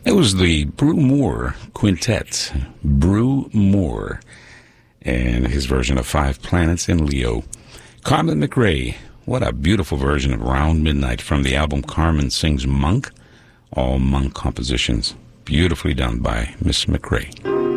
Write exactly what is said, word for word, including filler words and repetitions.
It was the Brew Moore Quintet. Brew Moore. And his version of Five Planets in Leo. Carmen McRae. What a beautiful version of Round Midnight from the album Carmen Sings Monk. All Monk compositions. Beautifully done by Miss McRae.